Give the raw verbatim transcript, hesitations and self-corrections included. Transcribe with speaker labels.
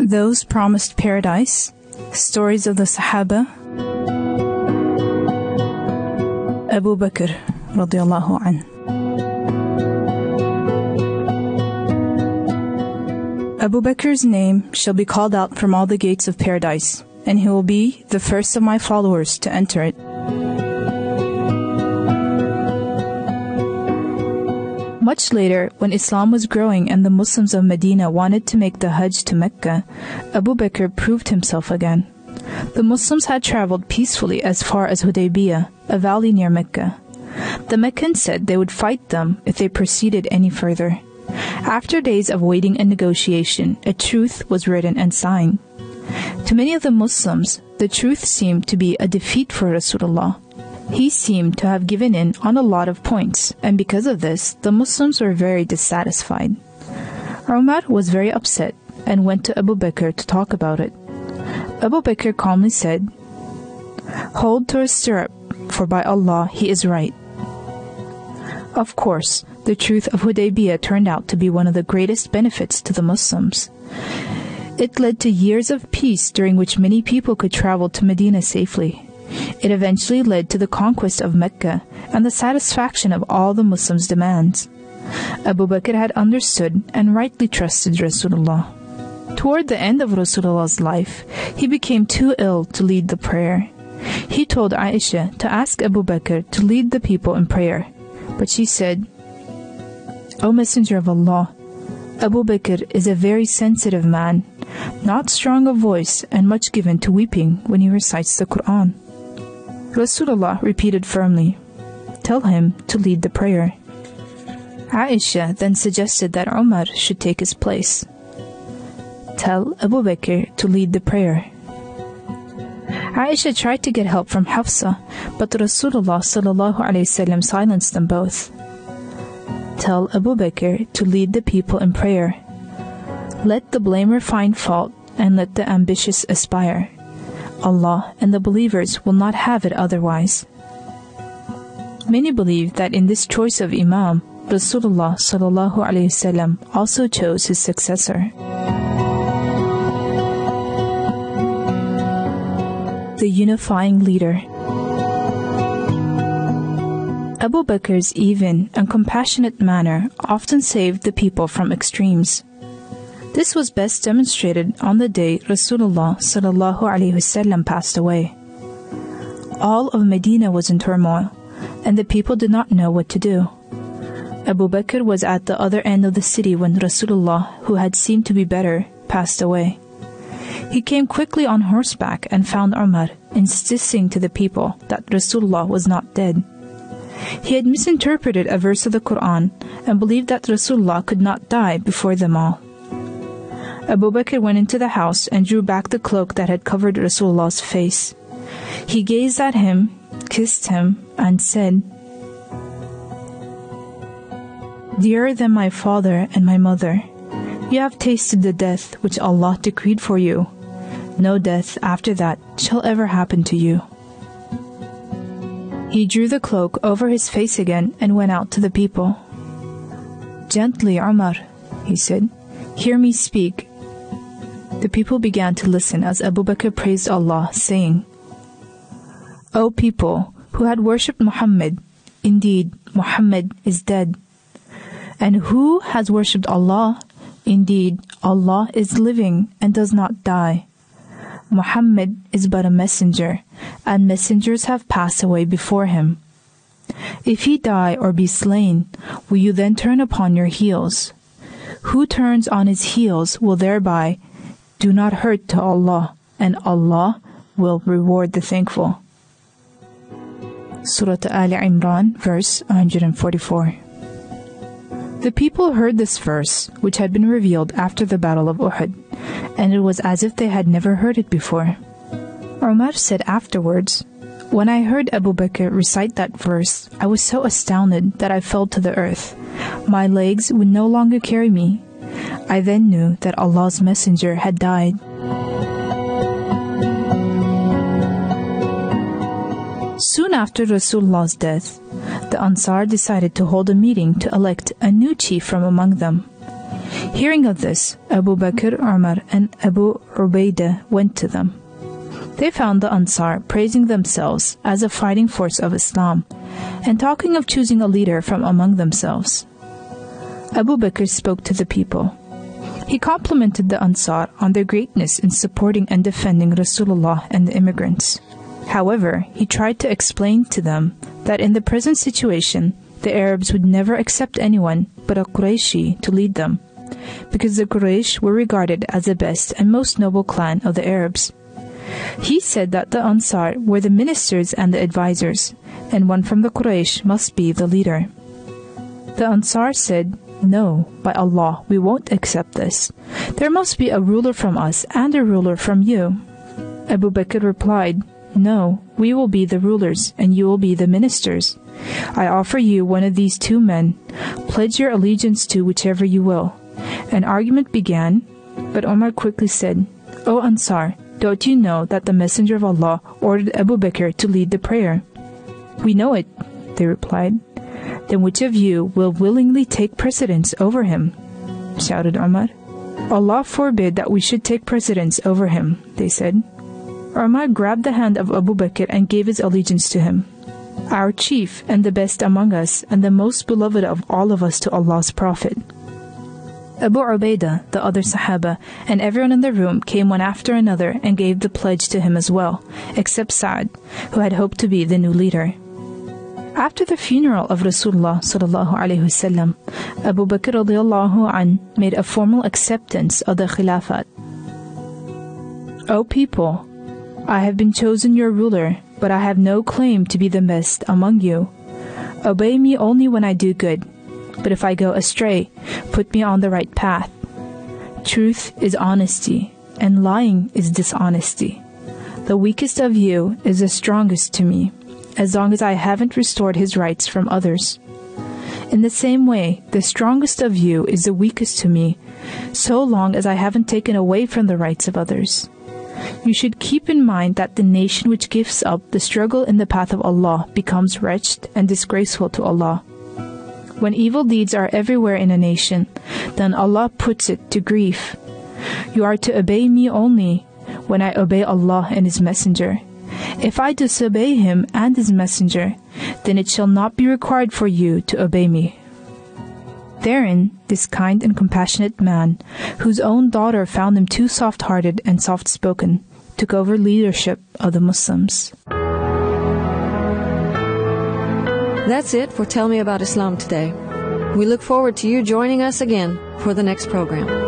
Speaker 1: Those promised paradise, stories of the Sahaba. Abu Bakr radiyallahu anhu. Abu Bakr's name shall be called out from all the gates of paradise, and he will be the first of my followers to enter it. Much later, when Islam was growing and the Muslims of Medina wanted to make the Hajj to Mecca, Abu Bakr proved himself again. The Muslims had traveled peacefully as far as Hudaybiyah, a valley near Mecca. The Meccans said they would fight them if they proceeded any further. After days of waiting and negotiation, a truce was written and signed. To many of the Muslims, the truce seemed to be a defeat for Rasulullah. He seemed to have given in on a lot of points, and because of this, the Muslims were very dissatisfied. Umar was very upset and went to Abu Bakr to talk about it. Abu Bakr calmly said, "Hold to his stirrup, for by Allah he is right." Of course, the truth of Hudaybiyah turned out to be one of the greatest benefits to the Muslims. It led to years of peace during which many people could travel to Medina safely. It eventually led to the conquest of Mecca and the satisfaction of all the Muslims' demands. Abu Bakr had understood and rightly trusted Rasulullah. Toward the end of Rasulullah's life, he became too ill to lead the prayer. He told Aisha to ask Abu Bakr to lead the people in prayer, but she said, "O Messenger of Allah, Abu Bakr is a very sensitive man, not strong of voice and much given to weeping when he recites the Quran." Rasulullah repeated firmly, "Tell him to lead the prayer." Aisha then suggested that Umar should take his place. "Tell Abu Bakr to lead the prayer." Aisha tried to get help from Hafsa, but Rasulullah sallallahu alaihi wasallam silenced them both. "Tell Abu Bakr to lead the people in prayer. Let the blamer find fault and let the ambitious aspire. Allah and the believers will not have it otherwise." Many believe that in this choice of Imam, Rasulullah sallallahu alaihi wasallam also chose his successor. The unifying leader. Abu Bakr's even and compassionate manner often saved the people from extremes. This was best demonstrated on the day Rasulullah sallallahu alaihi wasallam passed away. All of Medina was in turmoil, and the people did not know what to do. Abu Bakr was at the other end of the city when Rasulullah, who had seemed to be better, passed away. He came quickly on horseback and found Umar, insisting to the people that Rasulullah was not dead. He had misinterpreted a verse of the Quran and believed that Rasulullah could not die before them all. Abu Bakr went into the house and drew back the cloak that had covered Rasulullah's face. He gazed at him, kissed him, and said, "Dearer than my father and my mother, you have tasted the death which Allah decreed for you. No death after that shall ever happen to you." He drew the cloak over his face again and went out to the people. "Gently, Umar," he said, "hear me speak." The people began to listen as Abu Bakr praised Allah, saying, "O people who had worshipped Muhammad, indeed Muhammad is dead. And who has worshipped Allah, indeed Allah is living and does not die. Muhammad is but a messenger, and messengers have passed away before him. If he die or be slain, will you then turn upon your heels? Who turns on his heels will thereby do not hurt to Allah, and Allah will reward the thankful." Surah Al Imran, verse one forty-four. The people heard this verse, which had been revealed after the Battle of Uhud, and it was as if they had never heard it before. Umar said afterwards, "When I heard Abu Bakr recite that verse, I was so astounded that I fell to the earth. My legs would no longer carry me. I then knew that Allah's messenger had died." Soon after Rasulullah's death, the Ansar decided to hold a meeting to elect a new chief from among them. Hearing of this, Abu Bakr, Umar, and Abu Ubaidah went to them. They found the Ansar praising themselves as a fighting force of Islam and talking of choosing a leader from among themselves. Abu Bakr spoke to the people. He complimented the Ansar on their greatness in supporting and defending Rasulullah and the immigrants. However, he tried to explain to them that in the present situation, the Arabs would never accept anyone but a Qurayshi to lead them, because the Quraysh were regarded as the best and most noble clan of the Arabs. He said that the Ansar were the ministers and the advisors, and one from the Quraysh must be the leader. The Ansar said, "No, by Allah, we won't accept this. There must be a ruler from us and a ruler from you." Abu Bakr replied, "No, we will be the rulers, and you will be the ministers. I offer you one of these two men. Pledge your allegiance to whichever you will." An argument began, but Omar quickly said, "O Ansar, don't you know that the Messenger of Allah ordered Abu Bakr to lead the prayer?" "We know it," they replied. "Then which of you will willingly take precedence over him?" shouted Umar. "Allah forbid that we should take precedence over him," they said. Umar grabbed the hand of Abu Bakr and gave his allegiance to him. "Our chief and the best among us and the most beloved of all of us to Allah's Prophet." Abu Ubaidah, the other Sahaba, and everyone in the room came one after another and gave the pledge to him as well, except Sa'd, who had hoped to be the new leader. After the funeral of Rasulullah sallallahu alaihi wasallam, Abu Bakr radiallahu an made a formal acceptance of the Khilafat. "O people, I have been chosen your ruler, but I have no claim to be the best among you. Obey me only when I do good, but if I go astray, put me on the right path. Truth is honesty, and lying is dishonesty. The weakest of you is the strongest to me, as long as I haven't restored his rights from others. In the same way, the strongest of you is the weakest to me, so long as I haven't taken away from the rights of others. You should keep in mind that the nation which gives up the struggle in the path of Allah becomes wretched and disgraceful to Allah. When evil deeds are everywhere in a nation, then Allah puts it to grief. You are to obey me only when I obey Allah and His Messenger. If I disobey Him and His Messenger, then it shall not be required for you to obey me." Therein, this kind and compassionate man, whose own daughter found him too soft-hearted and soft-spoken, took over leadership of the Muslims.
Speaker 2: That's it for Tell Me About Islam today. We look forward to you joining us again for the next program.